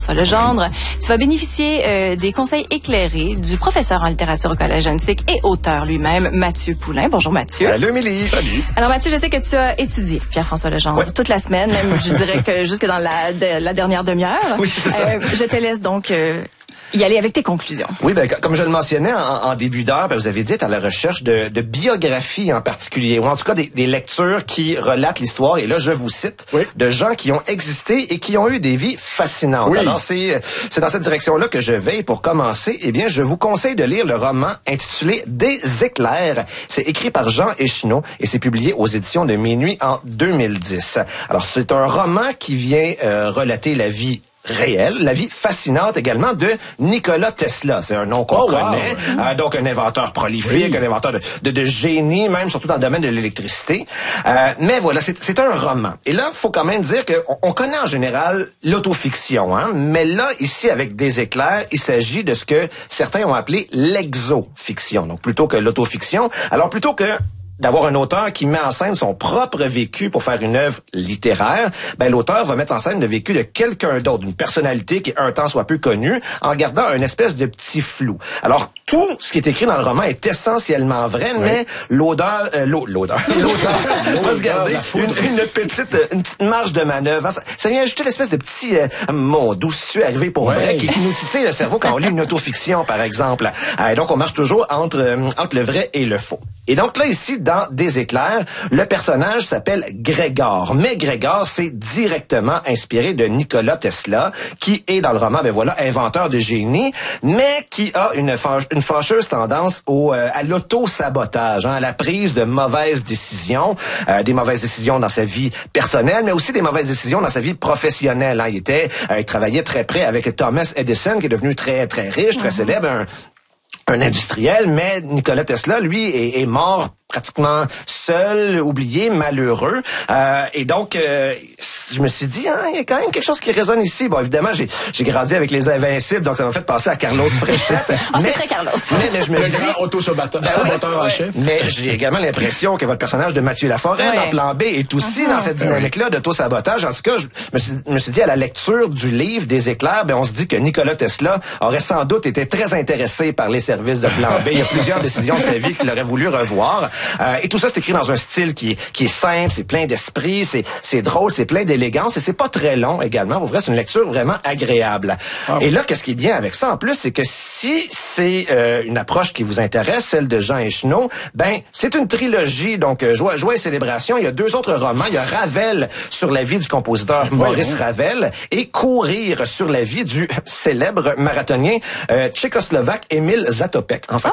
Legendre. Tu vas bénéficier des conseils éclairés du professeur en littérature au Collège Antique et auteur lui-même, Mathieu Poulain. Bonjour Mathieu. Salut Émilie. Salut. Alors Mathieu, je sais que tu as étudié Pierre-François Legendre toute la semaine, même je dirais que jusque dans la dernière demi-heure. Oui, c'est ça. Je te laisse donc y aller avec tes conclusions. Oui, ben comme je le mentionnais en début d'heure, ben, vous avez dit être à la recherche de biographies en particulier, ou en tout cas des lectures qui relatent l'histoire, et là je vous cite, de gens qui ont existé et qui ont eu des vies fascinantes. Oui. Alors c'est dans cette direction-là que je vais. Pour commencer, eh bien je vous conseille de lire le roman intitulé Des éclairs. C'est écrit par Jean Echenoz et c'est publié aux éditions de Minuit en 2010. Alors c'est un roman qui vient relater la vie réelle, la vie fascinante également de Nikola Tesla. C'est un nom qu'on connaît. Wow. Donc un inventeur prolifique, un inventeur de génie, même surtout dans le domaine de l'électricité. Mais voilà, c'est un roman. Et là, faut quand même dire qu'on connaît en général l'autofiction, hein. Mais là, ici, avec Des éclairs, il s'agit de ce que certains ont appelé l'exofiction. Donc plutôt que l'autofiction. Alors plutôt que d'avoir un auteur qui met en scène son propre vécu pour faire une œuvre littéraire, ben l'auteur va mettre en scène le vécu de quelqu'un d'autre, d'une personnalité qui un temps soit peu connue, en gardant une espèce de petit flou. Alors tout ce qui est écrit dans le roman est essentiellement vrai, mais l'auteur va se garder une petite marge de manœuvre. Ça vient ajouter l'espèce de petit mot d'où tu es arrivé pour vrai, qui nous titille le cerveau quand on lit une autofiction, par exemple. Donc on marche toujours entre le vrai et le faux. Et donc là, ici, dans Des éclairs, le personnage s'appelle Grégor. Mais Grégor, c'est directement inspiré de Nikola Tesla, qui est, dans le roman, inventeur de génie, mais qui a une fâcheuse tendance à l'auto-sabotage, hein, à la prise de mauvaises décisions, des mauvaises décisions dans sa vie personnelle, mais aussi des mauvaises décisions dans sa vie professionnelle. Hein. Il travaillait très près avec Thomas Edison, qui est devenu très, très riche, très célèbre, un industriel, mais Nikola Tesla, lui, est mort pratiquement seul, oublié, malheureux. Et donc, je me suis dit, il y a quand même quelque chose qui résonne ici. Bon, évidemment, j'ai grandi avec les Invincibles, donc ça m'a fait penser à Carlos Fréchette. C'est très Carlos. Mais je me dis... grand auto-saboteur en chef. Mais j'ai également l'impression que votre personnage de Mathieu Laforêt, dans Plan B, est aussi dans cette dynamique-là d'auto-sabotage. En tout cas, je me suis dit, à la lecture du livre Des éclairs, on se dit que Nikola Tesla aurait sans doute été très intéressé par les services de Plan B. Il y a plusieurs décisions de sa vie qu'il aurait voulu revoir. Et tout ça, c'est écrit dans un style qui est simple, c'est plein d'esprit, c'est drôle, c'est plein d'élégance et c'est pas très long également. Pour vrai, c'est une lecture vraiment agréable. Et là, qu'est-ce qui est bien avec ça en plus, c'est que si c'est une approche qui vous intéresse, celle de Jean Echenoz, c'est une trilogie. Donc, Joie et célébration. Il y a 2 autres romans. Il y a Ravel sur la vie du compositeur Maurice Ravel et Courir sur la vie du célèbre marathonien tchécoslovaque Emil Zatopek. Enfin,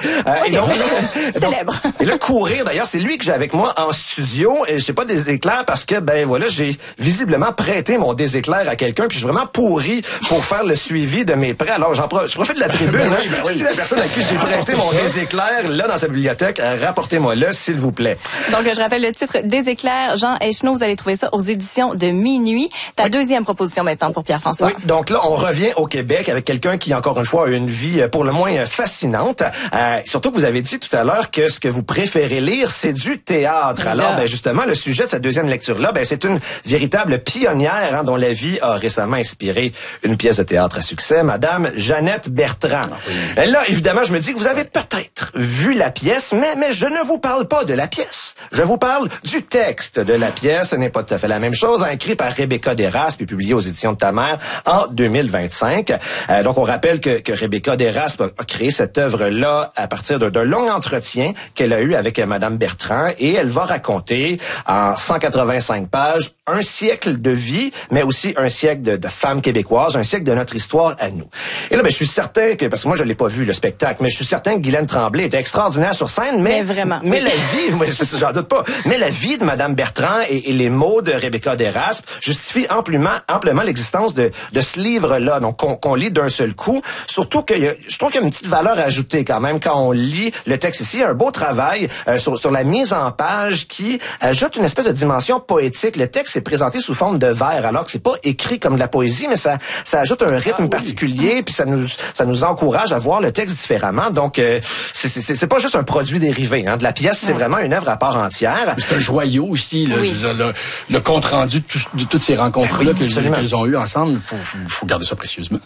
célèbre. Et là, Courir, d'ailleurs, c'est lui que j'ai avec moi en studio. Et j'ai pas des éclairs parce que, j'ai visiblement prêté mon déséclair à quelqu'un, puis je suis vraiment pourri pour faire le suivi de mes prêts. Alors, je profite de la tribune. Si la personne à qui j'ai prêté mon déséclair, là, dans sa bibliothèque, rapportez-moi-le, s'il vous plaît. Donc, je rappelle le titre Des éclairs, Jean Echenoz. Vous allez trouver ça aux éditions de Minuit. Ta deuxième proposition maintenant pour Pierre-François. Oui, donc là, on revient au Québec avec quelqu'un qui, encore une fois, a une vie pour le moins fascinante. Surtout que vous avez dit tout à l'heure que ce que vous préférez lire, c'est du théâtre. Alors, justement, le sujet de cette deuxième lecture-là, c'est une véritable pionnière dont la vie a récemment inspiré une pièce de théâtre à succès, Madame Jeannette Bertrand. Là, évidemment, je me dis que vous avez peut-être vu la pièce, mais je ne vous parle pas de la pièce. Je vous parle du texte de la pièce. Ce n'est pas tout à fait la même chose. Écrit par Rebecca Deraspe et publié aux éditions de ta mère en 2025. Donc, on rappelle que Rebecca Deraspe a créé cette œuvre-là à partir d'un long entretien qu'elle a eu avec Madame Bertrand, et elle va raconter en 185 pages un siècle de vie, mais aussi un siècle de femmes québécoises, un siècle de notre histoire à nous. Et là, je suis certain que, parce que moi, je l'ai pas vu, le spectacle, mais je suis certain que Guylaine Tremblay était extraordinaire sur scène, mais vraiment. Mais la vie, j'en doute pas, mais la vie de Madame Bertrand et les mots de Rebecca Deraspe justifient amplement l'existence de ce livre-là, donc qu'on lit d'un seul coup. Surtout que je trouve qu'il y a une petite valeur ajoutée quand même quand on lit le texte ici. Il y a un beau travail sur la mise en page qui ajoute une espèce de dimension poétique. Le texte est présenté sous forme de vers, alors que c'est pas écrit comme de la poésie, mais ça ajoute un rythme particulier, puis ça nous encourage à voir le texte différemment. Donc c'est pas juste un produit dérivé de la pièce, c'est vraiment une œuvre à part entière. C'est un joyau aussi, le compte rendu de toutes ces rencontres-là qu'elles ont eues ensemble. Il faut garder ça précieusement.